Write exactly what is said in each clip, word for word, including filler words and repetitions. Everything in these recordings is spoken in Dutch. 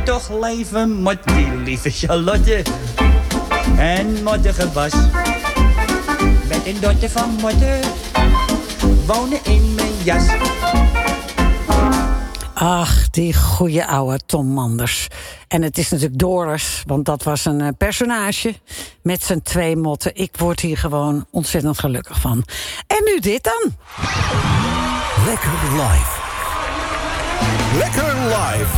toch leven moet, die lieve Charlotte. En moddige was, met een dotter van moeder, wonen in mijn jas. Ach, die goeie ouwe Tom Manders. En het is natuurlijk Doris, want dat was een uh, personage met zijn twee motten. Ik word hier gewoon ontzettend gelukkig van. En nu dit dan. Lekker live. Lekker live.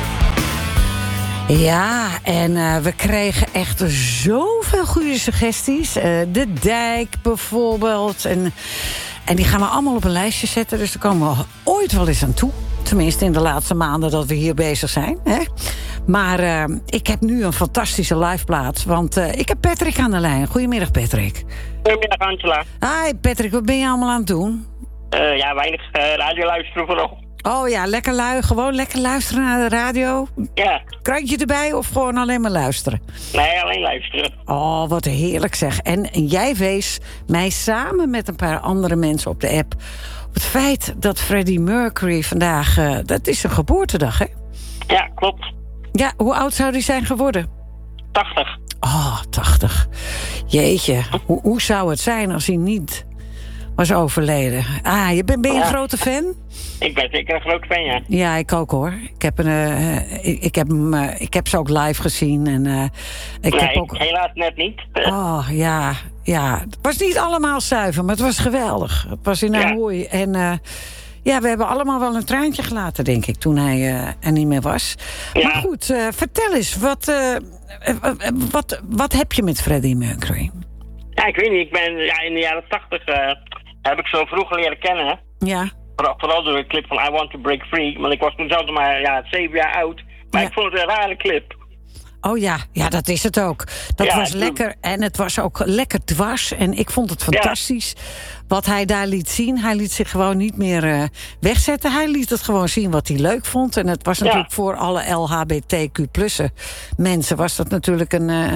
Ja, en uh, we kregen echt zoveel goede suggesties. Uh, de Dijk bijvoorbeeld. En, en die gaan we allemaal op een lijstje zetten. Dus daar komen we ooit wel eens aan toe. Tenminste in de laatste maanden dat we hier bezig zijn. Hè? Maar uh, ik heb nu een fantastische liveplaats. Want uh, ik heb Patrick aan de lijn. Goedemiddag, Patrick. Goedemiddag, Angela. Hi, Patrick. Wat ben je allemaal aan het doen? Uh, ja, weinig uh, radio luisteren vooral. Oh ja, lekker lui, gewoon lekker luisteren naar de radio. Ja. Krantje erbij of gewoon alleen maar luisteren? Nee, alleen luisteren. Oh, wat heerlijk zeg. En jij wees mij samen met een paar andere mensen op de app op het feit dat Freddie Mercury vandaag, uh, dat is zijn geboortedag, hè? Ja, klopt. Ja, hoe oud zou hij zijn geworden? tachtig. Oh, tachtig. Jeetje, hoe, hoe zou het zijn als hij niet was overleden? Ah, je ben, ben je een Ja. grote fan? Ik ben zeker een groot fan, ja. Ja, ik ook hoor. Ik heb, een, uh, ik, ik, heb hem, uh, ik heb ze ook live gezien. En, uh, ik nee, heb ook... helaas net niet. Oh, ja, ja. Het was niet allemaal zuiver, maar het was geweldig. Het was in Ja. Ahoy. En uh, ja, we hebben allemaal wel een traantje gelaten, denk ik, toen hij uh, er niet meer was. Ja. Maar goed, uh, vertel eens, wat, uh, uh, uh, wat, wat heb je met Freddie Mercury? Ja, ik weet niet. Ik ben ja, in de jaren tachtig uh, heb ik zo vroeg leren kennen. Ja. Vooral, vooral door de clip van I Want to Break Free. Want ik was toen zelf maar ja, zeven jaar oud. Maar Ja. ik vond het een rare clip. Oh ja, ja, dat is het ook. Dat Ja, was toen- lekker en het was ook lekker dwars. En ik vond het fantastisch wat hij daar liet zien. Hij liet zich gewoon niet meer uh, wegzetten. Hij liet het gewoon zien wat hij leuk vond. En het was natuurlijk Ja. voor alle L H B T Q plus mensen was dat natuurlijk een... Uh,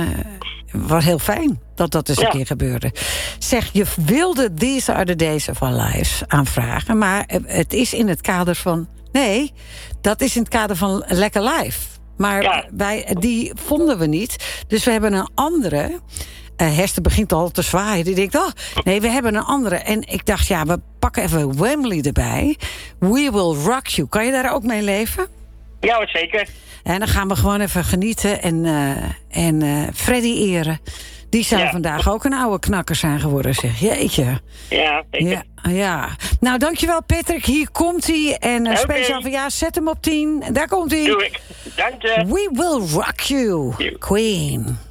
was heel fijn dat dat eens Ja. een keer gebeurde. Zeg, je wilde These Are The Days of Our Lives aanvragen. Maar het is in het kader van... Nee, dat is in het kader van Lekker Live. Maar Ja. wij, die vonden we niet. Dus we hebben een andere. Uh, Hester begint al te zwaaien. Die denkt, oh, nee, we hebben een andere. En ik dacht, ja, we pakken even Wembley erbij. We Will Rock You. Kan je daar ook mee leven? Ja, hoor, zeker. En dan gaan we gewoon even genieten. En, uh, en uh, Freddy eren. Die zou Ja. vandaag ook een oude knakker zijn geworden, zeg. Jeetje. Ja, zeker. Ja, ja. Nou, dankjewel, Patrick. Hier komt hij. En uh, Oké. speciaal van ja, zet hem op tien. Daar komt hij. Doe ik. Dank je. We Will Rock You. You. Queen.